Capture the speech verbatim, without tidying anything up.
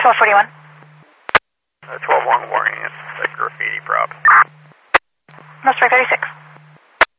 twelve forty-one. Uh, twelve one warning, it's a graffiti prop. Most Strike thirty-six.